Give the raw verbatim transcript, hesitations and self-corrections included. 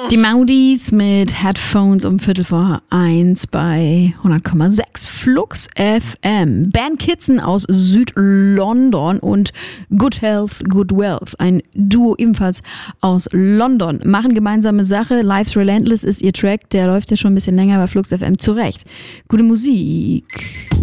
Die Maudis mit Headphones um Viertel vor eins bei hundert Komma sechs Flux F M. Ben Kitson aus Südlondon und Good Health, Good Wealth, ein Duo ebenfalls aus London, machen gemeinsame Sache. Life's Relentless ist ihr Track, der läuft ja schon ein bisschen länger bei Flux F M, zurecht. Gute Musik.